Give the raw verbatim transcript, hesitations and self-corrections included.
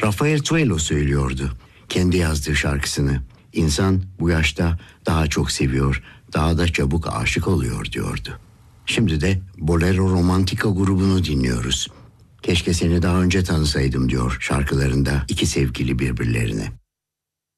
Rafael Tuelo söylüyordu kendi yazdığı şarkısını. İnsan bu yaşta daha çok seviyor, daha da çabuk aşık oluyor diyordu. Şimdi de Bolero Romantica grubunu dinliyoruz. Keşke seni daha önce tanısaydım diyor şarkılarında iki sevgili birbirlerine.